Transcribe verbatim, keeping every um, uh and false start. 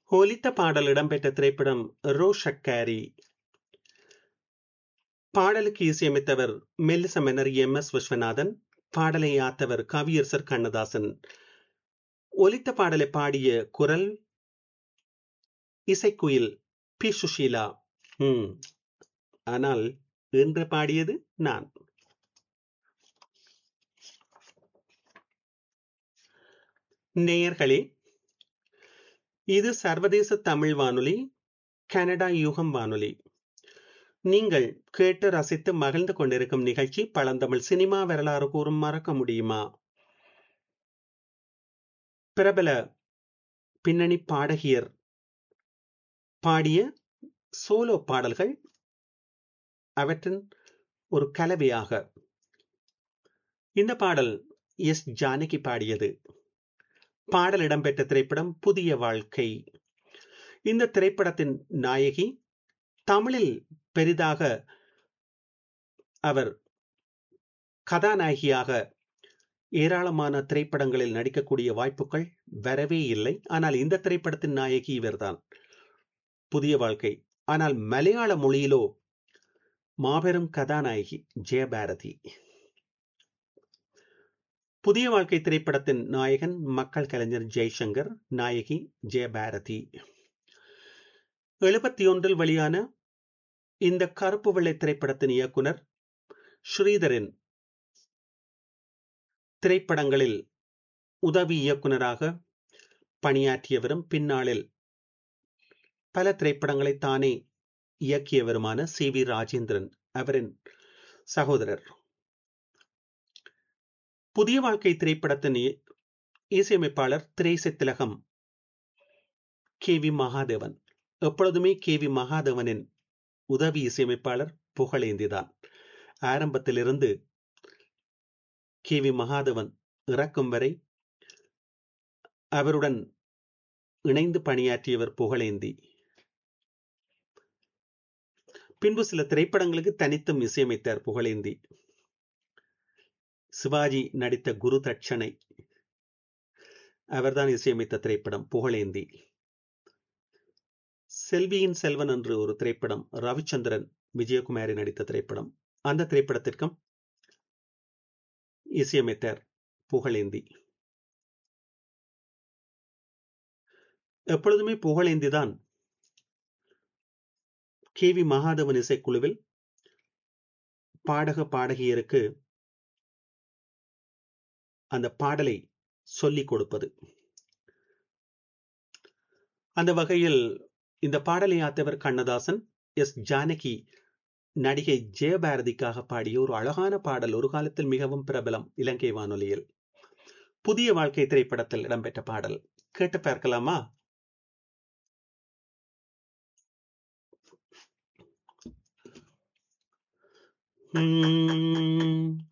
ஒலித்த பாடல் இடம்பெற்ற திரைப்படம் ரோஷக்காரி. பாடலுக்கு இசையமைத்தவர் மெல்லிச மன்னர் எம் எஸ் விஸ்வநாதன். பாடலை யாத்தவர் கவியரசர் கண்ணதாசன். ஒலித்த பாடலை பாடிய குரல் இசைக்குயில் பி சுஷீலா. ம் ஆனால் என்று பாடியது நான். நேயர்களே, இது சர்வதேச தமிழ் வானொலி, கனடா யுகம் வானொலி. நீங்கள் கேட்டு ரசித்து மகிழ்ந்து கொண்டிருக்கும் நிகழ்ச்சி பழந்தமிழ் சினிமா வரலாறு கூறும் மறக்க முடியுமா. பிரபல பின்னணி பாடகியர் பாடிய சோலோ பாடல்கள், அவற்றின் ஒரு கலவையாக. இந்த பாடல் எஸ் ஜானகி பாடியது. பாடல் இடம்பெற்ற திரைப்படம் புதிய வாழ்க்கை. இந்த திரைப்படத்தின் நாயகி. தமிழில் பெரிதாக அவர் கதாநாயகியாக ஏராளமான திரைப்படங்களில் நடிக்கக்கூடிய வாய்ப்புகள் வரவே இல்லை. ஆனால் இந்த திரைப்படத்தின் நாயகி இவர்தான், புதிய வாழ்க்கை. ஆனால் மலையாள மொழியிலோ மாபெரும் கதாநாயகி ஜெயபாரதி. புதிய வாழ்க்கை திரைப்படத்தின் நாயகன் மக்கள் கலைஞர் ஜெய்சங்கர், நாயகி ஜெயபாரதி. எழுபத்தி ஒன்றில் வெளியான இந்த கருப்பு வெள்ளை திரைப்படத்தின் இயக்குனர் ஸ்ரீதரின் திரைப்படங்களில் உதவி இயக்குனராக பணியாற்றியவரும் பின்னாளில் பல திரைப்படங்களை தானே இயக்கியவருமான சி வி ராஜேந்திரன் அவரின் சகோதரர். புதிய வாழ்க்கை திரைப்படத்தின் இசையமைப்பாளர் திரைசை திலகம் கே வி மகாதேவன். எப்பொழுதுமே கே வி மகாதேவனின் உதவி இசையமைப்பாளர் புகழேந்திதான். ஆரம்பத்திலிருந்து கே வி மகாதேவன் இறக்கும் வரை அவருடன் இணைந்து பணியாற்றியவர் புகழேந்தி. பின்பு சில திரைப்படங்களுக்கு தனித்தும் இசையமைத்தார் புகழேந்தி. சிவாஜி நடித்த குரு தட்சணை அவர்தான் இசையமைத்த திரைப்படம் புகழேந்தி. செல்வியின் செல்வன் என்று ஒரு திரைப்படம், ரவிச்சந்திரன் விஜயகுமாரி நடித்த திரைப்படம். அந்த திரைப்படத்திற்கும் இசையமைத்தார் புகழேந்தி. எப்பொழுதுமே புகழேந்தி தான் கே வி மகாதேவன் இசைக்குழுவில் பாடக பாடகியருக்கு அந்த பாடலை சொல்லிக் கொடுப்பது. அந்த வகையில் இந்த பாடலை ஆத்தவர் கண்ணதாசன். எஸ் ஜானகி நடிகை ஜெயபாரதிக்காக பாடிய ஒரு அழகான பாடல், ஒரு காலத்தில் மிகவும் பிரபலம் இலங்கை வானொலியில். புதிய வாழ்க்கை திரைப்படத்தில் இடம்பெற்ற பாடல். கேட்டு பார்க்கலாமா? உம்